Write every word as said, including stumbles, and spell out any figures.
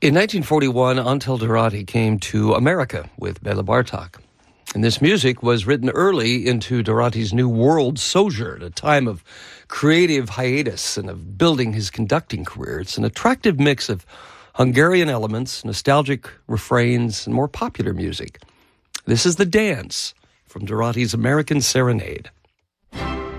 In nineteen forty-one, Antal Dorati came to America with Bela Bartok. And this music was written early into Dorati's new world sojourn, a time of creative hiatus and of building his conducting career. It's an attractive mix of Hungarian elements, nostalgic refrains, and more popular music. This is The Dance from Dorati's American Serenade.